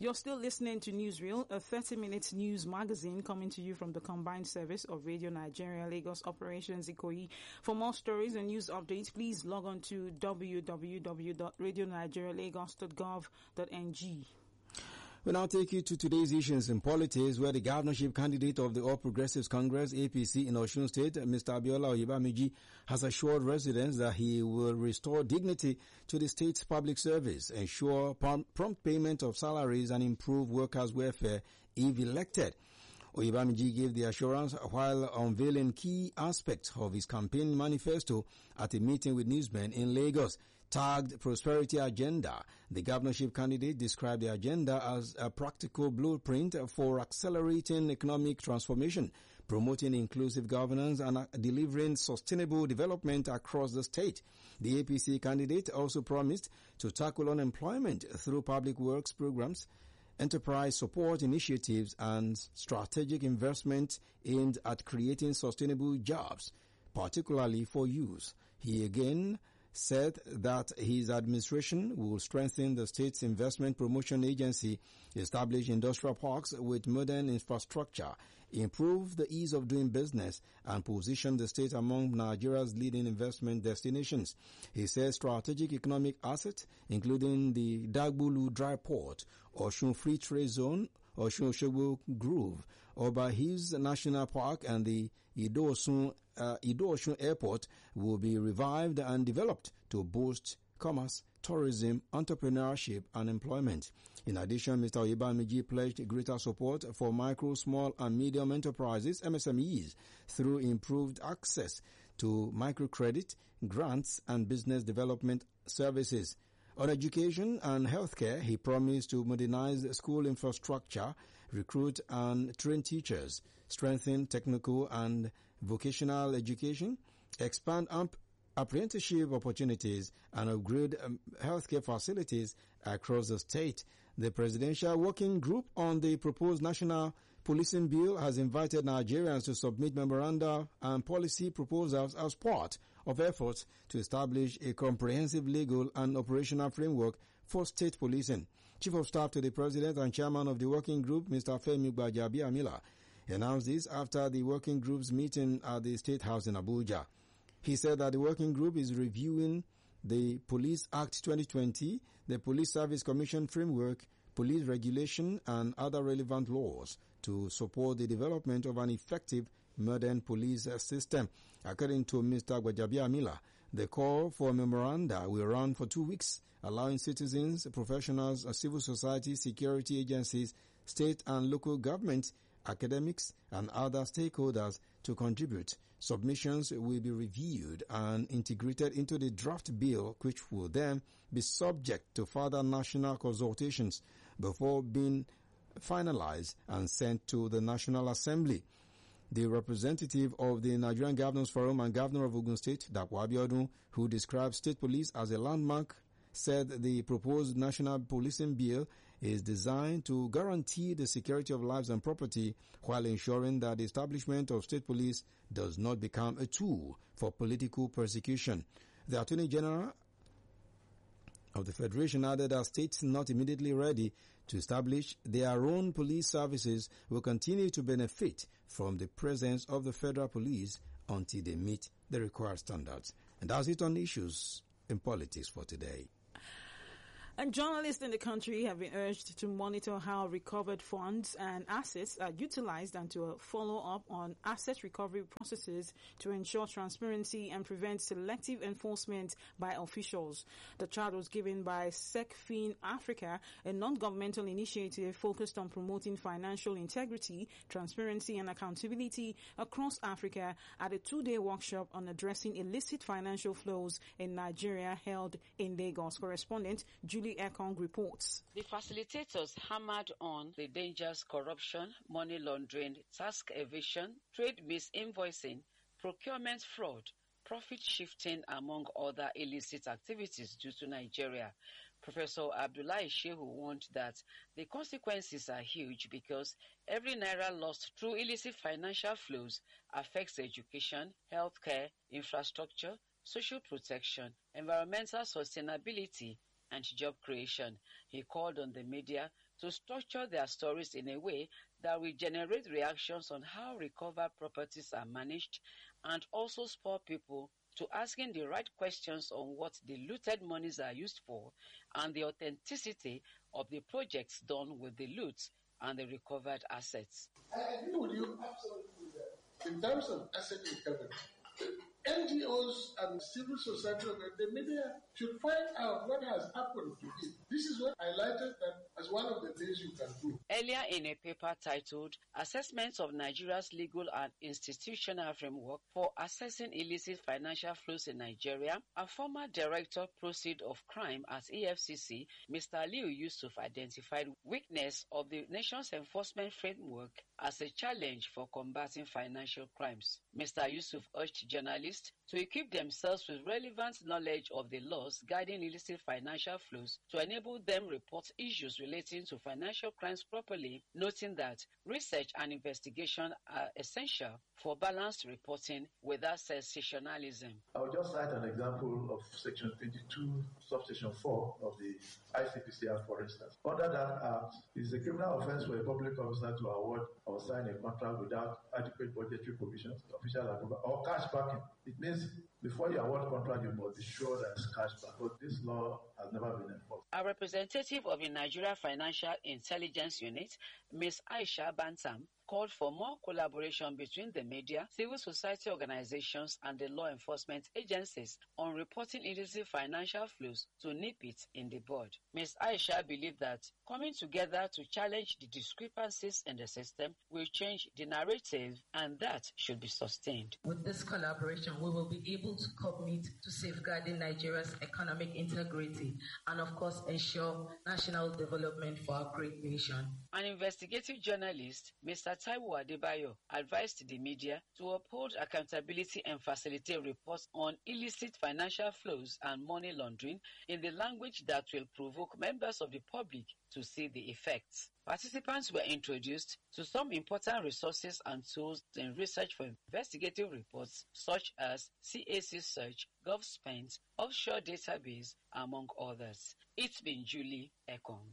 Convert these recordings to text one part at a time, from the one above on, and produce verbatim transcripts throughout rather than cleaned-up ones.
You're still listening to Newsreel, a thirty-minute news magazine coming to you from the combined service of Radio Nigeria, Lagos Operations Ikoyi. For more stories and news updates, please log on to w w w dot radio nigeria lagos dot gov dot n g. We now take you to today's issues in politics, where the governorship candidate of the All Progressives Congress, A P C, in Osun State, Mister Abiola Oyebamiji, has assured residents that he will restore dignity to the state's public service, ensure prompt payment of salaries, and improve workers' welfare if elected. Oyebamiji gave the assurance while unveiling key aspects of his campaign manifesto at a meeting with newsmen in Lagos. Tagged Prosperity Agenda, the governorship candidate described the agenda as a practical blueprint for accelerating economic transformation, promoting inclusive governance, and delivering sustainable development across the state. The A P C candidate also promised to tackle unemployment through public works programs, enterprise support initiatives, and strategic investment aimed at creating sustainable jobs, particularly for youth. He again said that his administration will strengthen the state's investment promotion agency, establish industrial parks with modern infrastructure, improve the ease of doing business, and position the state among Nigeria's leading investment destinations. He says strategic economic assets, including the Dagbulu Dry Port, Osun Free Trade Zone, Osun Osogbo Grove, Oba Hills National Park, and the Ido-Osun uh, Ido-Osun Airport will be revived and developed to boost commerce, tourism, entrepreneurship, and employment. In addition, Mister Oyebamiji pledged greater support for micro, small, and medium enterprises, M S M Es, through improved access to microcredit, grants, and business development services. On education and healthcare, he promised to modernize school infrastructure, recruit and train teachers, strengthen technical and vocational education, expand amp apprenticeship opportunities, and upgrade um, healthcare facilities across the state. The Presidential Working Group on the proposed National Policing Bill has invited Nigerians to submit memoranda and policy proposals as part of efforts to establish a comprehensive legal and operational framework for state policing. Chief of Staff to the President and Chairman of the Working Group, Mister Femi Gbajabiamila, announced this after the Working Group's meeting at the State House in Abuja. He said that the working group is reviewing the Police Act twenty twenty, the Police Service Commission framework, police regulation, and other relevant laws to support the development of an effective modern police system. According to Mister Gbajabiamila, the call for memoranda will run for two weeks, allowing citizens, professionals, civil society, security agencies, state and local government, academics, and other stakeholders to contribute. Submissions will be reviewed and integrated into the draft bill, which will then be subject to further national consultations before being finalized and sent to the National Assembly. The representative of the Nigerian Governors Forum and Governor of Ogun State, Dapo Abiodun, who described state police as a landmark, said the proposed national policing bill is designed to guarantee the security of lives and property while ensuring that the establishment of state police does not become a tool for political persecution. The Attorney General of the Federation added that states not immediately ready to establish their own police services will continue to benefit from the presence of the federal police until they meet the required standards. And that's it on issues in politics for today. And journalists in the country have been urged to monitor how recovered funds and assets are utilized and to follow up on asset recovery processes to ensure transparency and prevent selective enforcement by officials. The charge was given by SecFin Africa, a non-governmental initiative focused on promoting financial integrity, transparency, and accountability across Africa at a two-day workshop on addressing illicit financial flows in Nigeria held in Lagos. Correspondent Julie Ekong reports. The facilitators hammered on the dangers corruption, money laundering, tax evasion, trade misinvoicing, procurement fraud, profit shifting, among other illicit activities due to Nigeria. Professor Abdullahi Shehu warned that the consequences are huge because every naira lost through illicit financial flows affects education, healthcare, infrastructure, social protection, environmental sustainability, and job creation. He called on the media to structure their stories in a way that will generate reactions on how recovered properties are managed and also spur people to asking the right questions on what the looted monies are used for and the authenticity of the projects done with the loot and the recovered assets. I agree with you absolutely there. In terms of asset recovery, N G Os and civil society, the media should find out what has happened to it. This is what I highlighted that as one of the things you can do. Earlier in a paper titled Assessments of Nigeria's Legal and Institutional Framework for Assessing Illicit Financial Flows in Nigeria, a former Director Proceed of Crime at E F C C, Mister Liu Yusuf, identified weakness of the nation's enforcement framework as a challenge for combating financial crimes. Mister Yusuf urged journalists to equip themselves with relevant knowledge of the laws guiding illicit financial flows to enable them report issues relating to financial crimes properly, noting that research and investigation are essential for balanced reporting without sensationalism. I will just cite an example of Section twenty-two, Subsection four of the I C P C Act, for instance. Under that Act, it is a criminal offense for a public officer to award or sign a contract without adequate budgetary provisions, official approval, or cash backing. It means before you award contract, you must be sure that it's cash back. But this law has never been enforced. A representative of the Nigeria Financial Intelligence Unit, Miz Aisha Bantam, called for more collaboration between the media, civil society organizations, and the law enforcement agencies on reporting illicit financial flows to nip it in the bud. Miz Aisha believed that coming together to challenge the discrepancies in the system will change the narrative, and that should be sustained. With this collaboration, we will be able to commit to safeguarding Nigeria's economic integrity and, of course, ensure national development for our great nation. An investigative journalist, Mister Taiwo Adebayo, advised the media to uphold accountability and facilitate reports on illicit financial flows and money laundering in the language that will provoke members of the public to see the effects. Participants were introduced to some important resources and tools in research for investigative reports such as C A C Search, GovSpend, Offshore Database, among others. It's been Julie Ekong.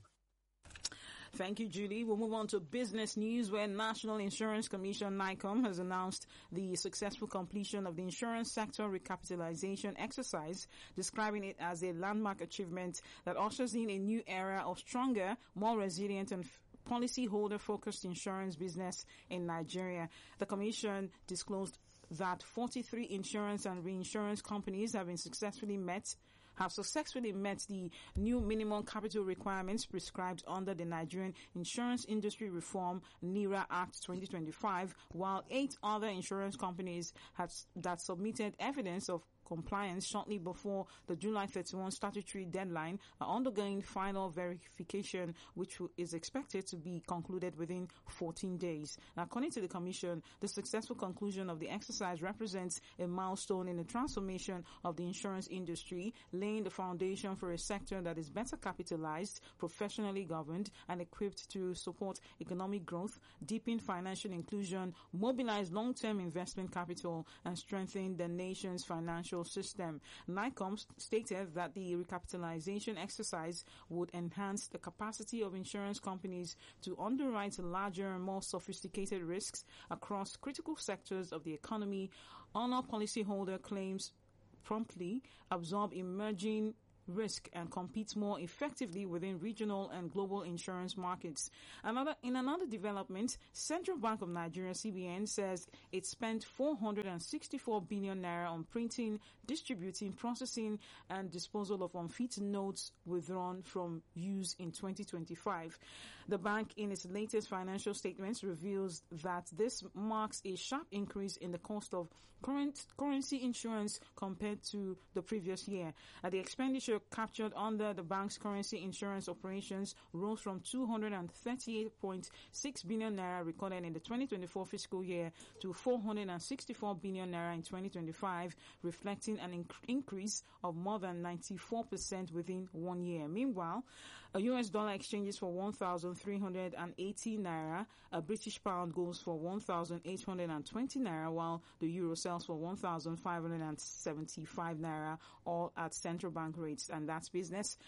Thank you, Julie. We'll move on to business news, where National Insurance Commission NICOM has announced the successful completion of the insurance sector recapitalization exercise, describing it as a landmark achievement that ushers in a new era of stronger, more resilient and policyholder-focused insurance business in Nigeria. The Commission disclosed that forty-three insurance and reinsurance companies have been successfully met have successfully met the new minimum capital requirements prescribed under the Nigerian Insurance Industry Reform NIRA Act twenty twenty-five, while eight other insurance companies have, that submitted evidence of compliance shortly before the July thirty-first statutory deadline are undergoing final verification, which is expected to be concluded within fourteen days. Now, according to the Commission, the successful conclusion of the exercise represents a milestone in the transformation of the insurance industry, laying the foundation for a sector that is better capitalized, professionally governed, and equipped to support economic growth, deepen financial inclusion, mobilize long-term investment capital, and strengthen the nation's financial system. NICOM stated that the recapitalization exercise would enhance the capacity of insurance companies to underwrite larger and more sophisticated risks across critical sectors of the economy, honor policyholder claims promptly, absorb emerging risk, and compete more effectively within regional and global insurance markets. Another, in another development, Central Bank of Nigeria, C B N, says it spent four hundred sixty-four billion naira on printing, distributing, processing, and disposal of unfit notes withdrawn from use in twenty twenty-five. The bank, in its latest financial statements, reveals that this marks a sharp increase in the cost of current currency insurance compared to the previous year. Uh, the expenditure captured under the bank's currency insurance operations rose from two hundred thirty-eight point six billion naira recorded in the twenty twenty-four fiscal year to four hundred sixty-four billion naira in twenty twenty-five, reflecting an inc- increase of more than ninety-four percent within one year. Meanwhile, a U S dollar exchanges for one thousand three hundred eighty naira, a British pound goes for one thousand eight hundred twenty naira, while the euro sells for one thousand five hundred seventy-five naira, all at central bank rates. And that's business.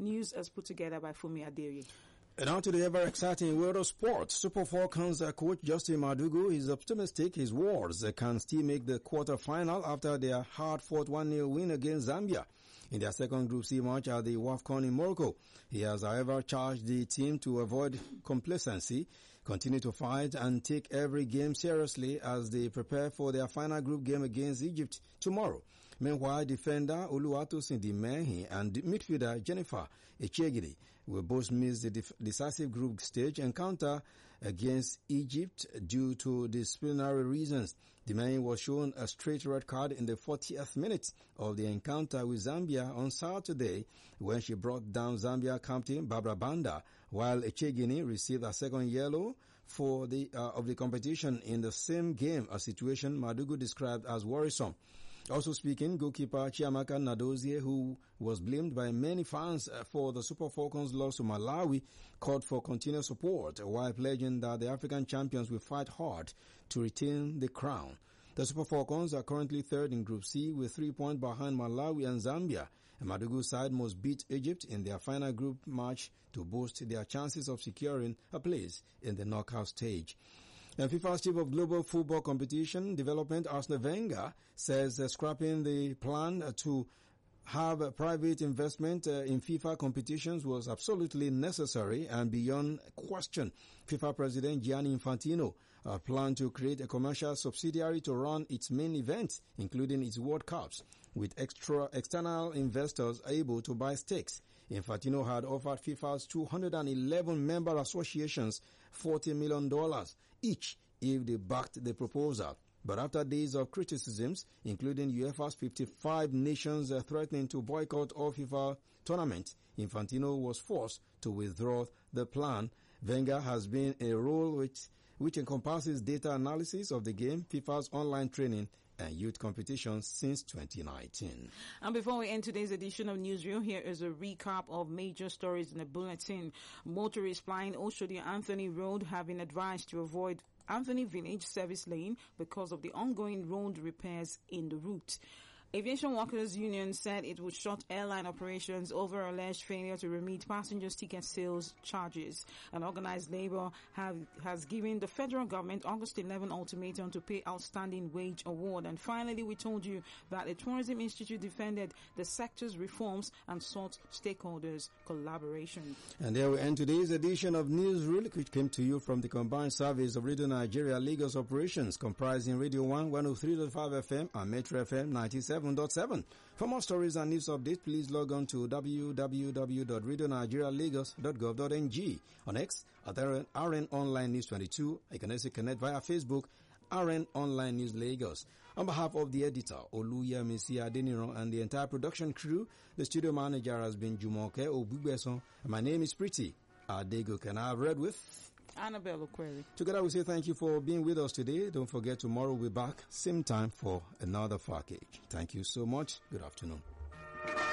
News as put together by Fumi Aderi. And now to the ever-exciting world of sports. Super Falcons uh, coach Justin Madugu is optimistic his Warriors uh, can still make the quarter-final after their hard-fought one nil win against Zambia in their second Group C match at the WAFCON in Morocco. He has, however, charged the team to avoid complacency, continue to fight, and take every game seriously as they prepare for their final group game against Egypt tomorrow. Meanwhile, defender Oluwatosin Dimehi and midfielder Jennifer Echegidi will both miss the def- decisive group stage encounter against Egypt due to disciplinary reasons. Dimehi was shown a straight red card in the fortieth minute of the encounter with Zambia on Saturday when she brought down Zambia captain Barbara Banda, while Echegini received a second yellow for the uh, of the competition in the same game, a situation Madugu described as worrisome. Also speaking, goalkeeper Chiamaka Nadozie, who was blamed by many fans for the Super Falcons' loss to Malawi, called for continued support while pledging that the African champions will fight hard to retain the crown. The Super Falcons are currently third in Group C with three points behind Malawi and Zambia. The Madugu side must beat Egypt in their final group match to boost their chances of securing a place in the knockout stage. And FIFA's chief of global football competition development, Arsene Wenger, says uh, scrapping the plan uh, to have a private investment uh, in FIFA competitions was absolutely necessary and beyond question. FIFA President Gianni Infantino uh, planned to create a commercial subsidiary to run its main events, including its World Cups, with extra external investors able to buy stakes. Infantino had offered FIFA's two hundred eleven member associations forty million dollars each if they backed the proposal. But after days of criticisms, including UEFA's fifty-five nations uh, threatening to boycott all FIFA tournaments, Infantino was forced to withdraw the plan. Wenger has been a role which, which encompasses data analysis of the game, FIFA's online training, and youth competitions since twenty nineteen. And before we end today's edition of Newsreel, here is a recap of major stories in the bulletin. Motorists flying Oshodi Anthony Road have been advised to avoid Anthony Village Service Lane because of the ongoing road repairs in the route. Aviation Workers Union said it would shut airline operations over alleged failure to remit passengers' ticket sales charges. And organized labor have, has given the federal government August eleventh ultimatum to pay outstanding wage award. And finally, we told you that the Tourism Institute defended the sector's reforms and sought stakeholders' collaboration. And there we end today's edition of Newsreel, which came to you from the combined service of Radio Nigeria Lagos operations, comprising Radio one one oh three point five F M and Metro F M ninety-seven point seven. For more stories and news updates, please log on to w w w dot radio nigeria lagos dot gov dot n g. On X, at R N Online News twenty-two. You can also connect via Facebook, R N Online News Lagos. On behalf of the editor, Oluyemisi Adeniran, and the entire production crew, the studio manager has been Jumoke Obugbeson. My name is Pretty Adego. Can I have read with Annabelle Okweri. Together we say thank you for being with us today. Don't forget, tomorrow we'll be back, same time, for another package. Thank you so much. Good afternoon.